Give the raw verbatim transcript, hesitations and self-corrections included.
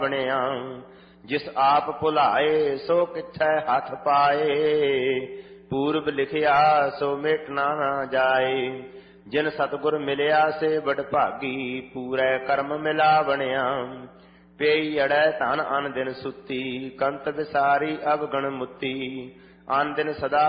ਬਣਿਆ। ਜਿਸ ਆਪ ਭੁਲਾਏ ਸੋ ਕਿੱਥੈ ਹੱਥ ਪਾਏ, ਪੂਰਬ ਲਿਖਿਆ ਸੋ ਮਿਟ ਨਾ ਜਾਏ। ਜਿਨ ਸਤਿਗੁਰ ਮਿਲਿਆ ਸੇ ਬੜ ਭਾਗੀ, ਪੂਰੇ ਕਰਮ ਮਿਲਾ ਬਣਿਆ। ਪੇਈ ਅੜੈ ਧਨ ਅਨ ਦਿਨ ਸੁੱਤੀ, ਕੰਤ ਵਿਸਾਰੀ ਅਵਗਣ ਮੁੱਤੀ। ਅਨ ਦਿਨ ਸਦਾ